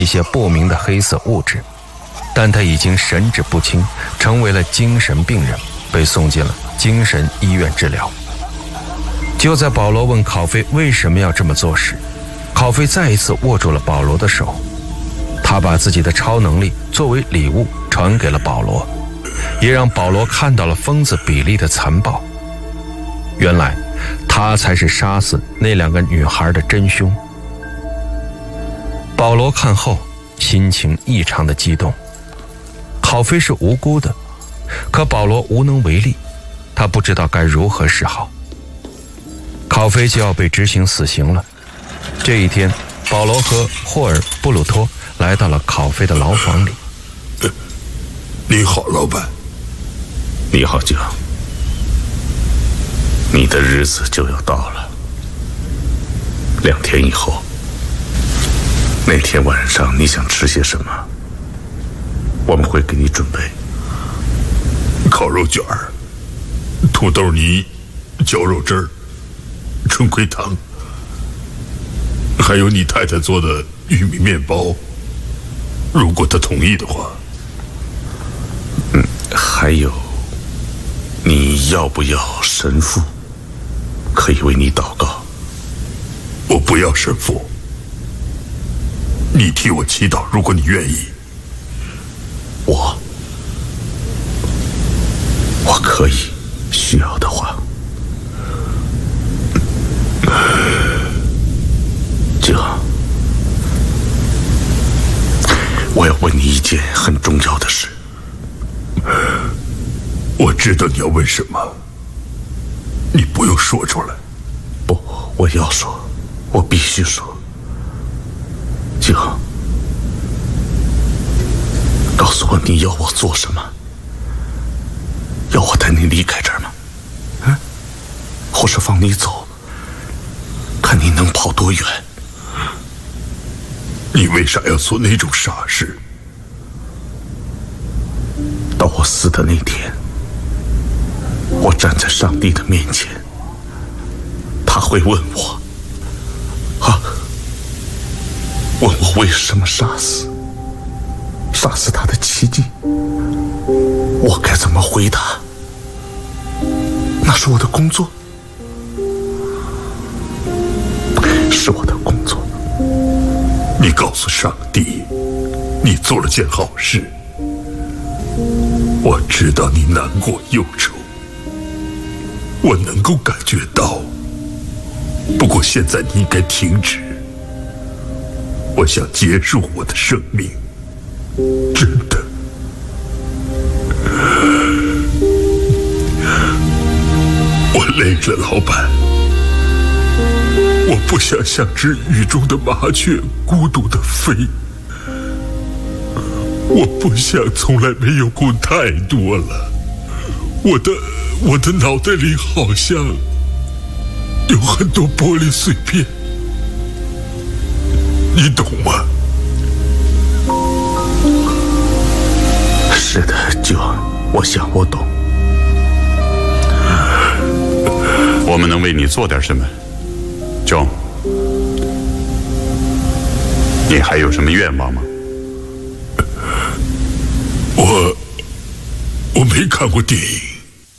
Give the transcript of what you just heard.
一些不明的黑色物质，但他已经神志不清，成为了精神病人，被送进了精神医院治疗。就在保罗问考菲为什么要这么做时，考菲再一次握住了保罗的手，他把自己的超能力作为礼物传给了保罗，也让保罗看到了疯子比利的残暴。原来他才是杀死那2个女孩的真凶。保罗看后心情异常的激动，考菲是无辜的，可保罗无能为力，他不知道该如何是好。考菲就要被执行死刑了。这一天，保罗和霍尔布鲁托来到了考菲的牢房里。 你好，老板。 你好，舅。你的日子就要到了。2天以后，那天晚上你想吃些什么，我们会给你准备。 烤肉卷儿、土豆泥、绞肉汁儿、春葵汤，还有你太太做的玉米面包，如果她同意的话。 还有，你要不要神父可以为你祷告？ 我不要神父，你替我祈祷，如果你愿意。 我可以，需要的话。舅，我要问你一件很重要的事。 我知道你要问什么，你不用说出来。 不，我要说，我必须说。舅，告诉我你要我做什么？要我带你离开这儿吗？或是放你走，看你能跑多远？ 你为啥要做那种傻事？ 到我死的那天，我站在上帝的面前，他会问我，问我为什么杀死他的奇迹，我该怎么回答？那是我的工作，是我的工作。 你告诉上帝，你做了件好事。我知道你难过忧愁，我能够感觉到。不过现在你应该停止。我想结束我的生命，真的。我累了，老板。我不想像只雨中的麻雀，孤独地飞。我不想从来没有过太多了。我的脑袋里好像有很多玻璃碎片，你懂吗？ 是的，舅，我想我懂。 我们能为你做点什么，John？你还有什么愿望吗？ 我没看过电影。